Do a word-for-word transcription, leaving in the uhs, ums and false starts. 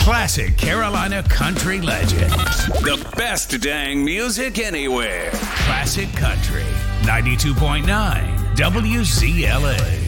Classic Carolina country legends. The best dang music anywhere. Classic Country ninety-two point nine W Z L A.